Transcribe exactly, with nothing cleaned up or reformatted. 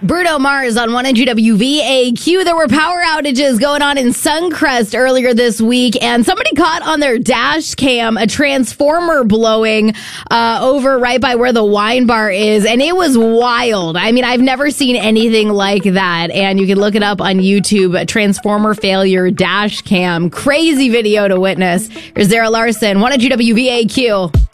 Bruno Mars on one G W V A Q. There were power outages going on in Suncrest earlier this week, and somebody caught on their dash cam a transformer blowing uh, over right by where the wine bar is, and it was wild. I mean, I've never seen anything like that, and you can look it up on YouTube, a transformer failure dash cam. Crazy video to witness. Here's Zara Larson, one G W V A Q.